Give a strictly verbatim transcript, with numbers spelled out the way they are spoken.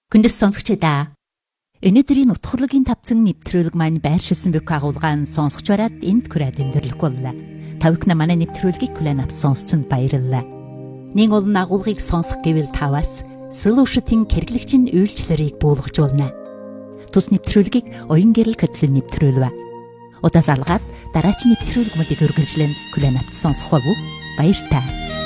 Хүндэс сонсогчдаа өнөөдрийн утгуурлын тавцан нэвтрүүлэг маань байршуулсан бүх агуулгаан сонсогч бараад энд хүрээд өндөрлөх боллоо. Тавхна манай нэвтрүүлгийг хүлээн авсан сонсцонд баярлалаа. Нэг олон агуулгыг сонсох гэвэл таваас Solution хэрэглэгчийн үйлчлэлийг буулгаж болно. Тус нэвтрүүлгийг оюун гэрэл хөтлөн нэвтрүүлвэ. Удаас алгаад дараач нэвтрүүлэг мөдийг үргэлжлэн хүлээн авч сонсох болов уу? Баяр таа.